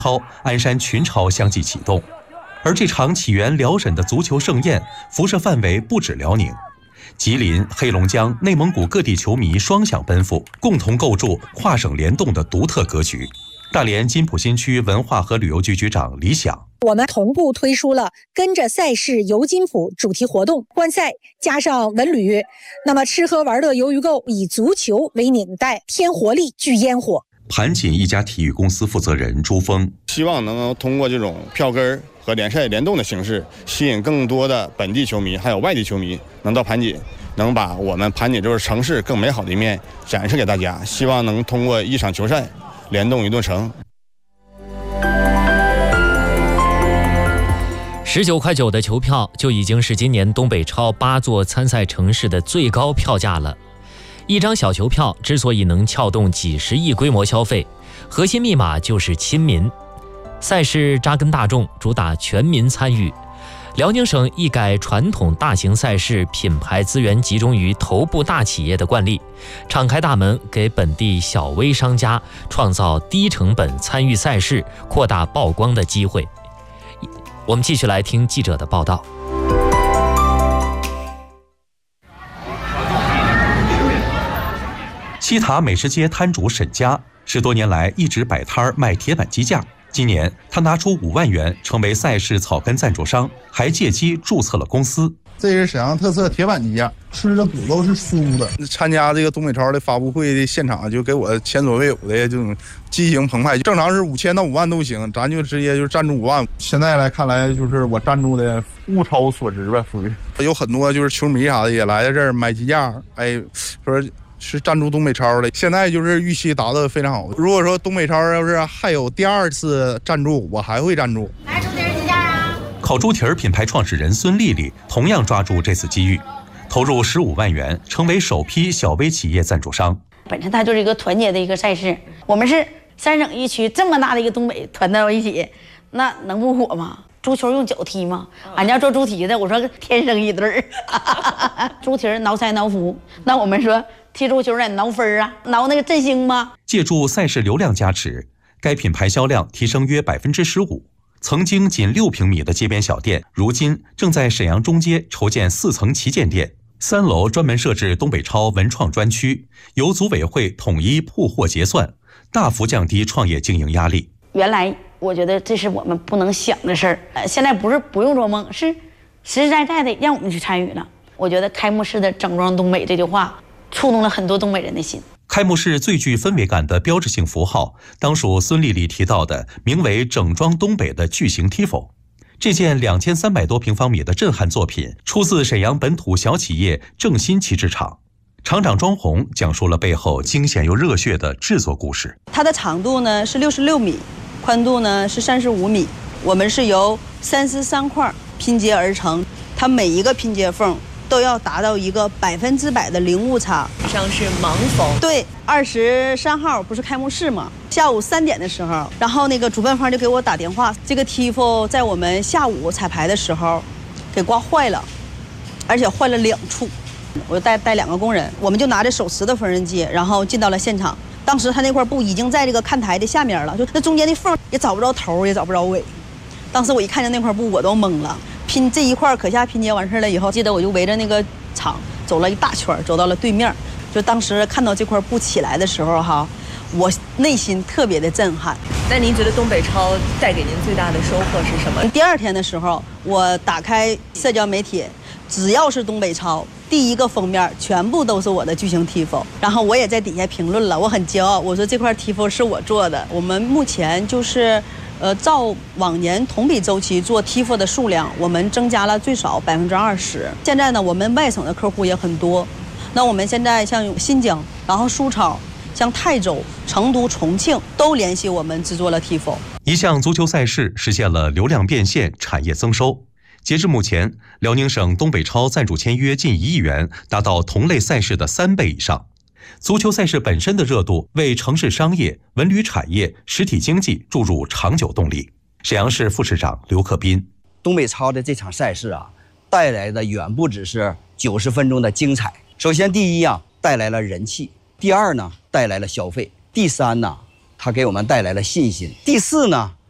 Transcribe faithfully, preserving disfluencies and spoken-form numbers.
超、鞍山群超相继启动。而这场起源辽沈的足球盛宴，辐射范围不止辽宁。吉林、黑龙江、内蒙古各地球迷双向奔赴，共同构筑跨省联动的独特格局。大连金浦新区文化和旅游局局长李想， 我们同步推出了跟着赛事游金浦主题活动，观赛加上文旅，那么吃喝玩乐游鱼购，以足球为领带，添活力聚烟火。 盘锦一家体育公司负责人朱峰， 希望能够通过这种票根和联赛联动的形式，吸引更多的本地球迷还有外地球迷能到盘锦，能把我们盘锦这座城市更美好的一面展示给大家。希望能通过一场球赛联动一座城。 十九块九的球票就已经是今年东北超八座参赛城市的最高票价了。一张小球票之所以能撬动几十亿规模消费，核心密码就是亲民。赛事扎根大众，主打全民参与。辽宁省一改传统大型赛事品牌资源集中于头部大企业的惯例，敞开大门给本地小微商家创造低成本参与赛事、扩大曝光的机会。我们继续来听记者的报道。 西塔美食街摊主沈佳十多年来一直摆摊卖铁板鸡架，今年他拿出五万元成为赛事草根赞助商，还借机注册了公司。 这是沈阳特色铁板鸡架，吃的骨头是酥的。参加这个东北超的发布会的现场，就给我前所未有的这种激情澎湃。正常是五千到五万都行，咱就直接就赞助五万。现在来看来，就是我赞助的物超所值吧，属于。有很多就是球迷啥的也来到这儿买鸡架，哎，说是赞助东北超的。现在就是预期达到非常好。如果说东北超要是还有第二次赞助，我还会赞助。 来猪蹄儿鸡架啊！烤猪蹄儿品牌创始人孙丽丽同样抓住这次机遇，投入十五万元，成为首批小微企业赞助商。 本身它就是一个团结的一个赛事，我们是三省一区这么大的一个东北团到一起，那能不火吗？足球用脚踢吗？俺家做猪蹄子，我说天生一对儿。猪蹄儿挠腮挠腹，那我们说踢足球得挠分啊，挠那个振兴吗？ 借助赛事流量加持，该品牌销量提升约百分之十五。曾经仅六平米的街边小店，如今正在沈阳中街筹建四层旗舰店，三楼专门设置东北超文创专区，由组委会统一铺货结算，大幅降低创业经营压力。 原来我觉得这是我们不能想的事儿，呃，现在不是不用做梦，是实实在在的让我们去参与了。我觉得开幕式的整装东北这句话触动了很多东北人的心。 开幕式最具氛围感的标志性符号，当属孙丽丽提到的名为整装东北的巨型 T I F O。 这件两千三百多平方米的震撼作品出自沈阳本土小企业正新旗制厂，厂长庄红讲述了背后惊险又热血的制作故事。 它的长度呢是六十六米，宽度呢是三十五米，我们是由三丝三块拼接而成，它每一个拼接缝都要达到一个百分之百的零误差。 上是盲缝。 对，二十三号不是开幕式吗？下午三点的时候，然后那个主办方就给我打电话，这个 T I F O 在我们下午彩排的时候给刮坏了，而且坏了两处。我就带带两个工人，我们就拿着手持的缝纫机，然后进到了现场。当时他那块布已经在这个看台的下面了，就那中间的缝也找不着头，也找不着尾。当时我一看见那块布，我都懵了。拼这一块可下拼接完事了以后，记得我就围着那个厂走了一大圈，走到了对面。就当时看到这块布起来的时候哈，我内心特别的震撼。 那您觉得东北超带给您最大的收获是什么？ 第二天的时候，我打开社交媒体，只要是东北超，第一个封面全部都是我的巨型 T I F O。 然后我也在底下评论了，我很骄傲，我说这块 T I F O 是我做的。我们目前就是呃，照往年同比周期做 T I F O 的数量，我们增加了最少百分之二十。现在呢，我们外省的客户也很多。那我们现在像新疆，然后苏超，像泰州、成都、重庆都联系我们制作了 T I F O。 一项足球赛事实现了流量变现、产业增收。截至目前，辽宁省东北超赞助签约近一亿元，达到同类赛事的三倍以上。足球赛事本身的热度为城市商业、文旅产业、实体经济注入长久动力。沈阳市副市长刘克斌， 东北超的这场赛事啊，带来的远不只是九十分钟的精彩。首先，第一啊，带来了人气；第二呢，带来了消费；第三呢，它给我们带来了信心；第四呢，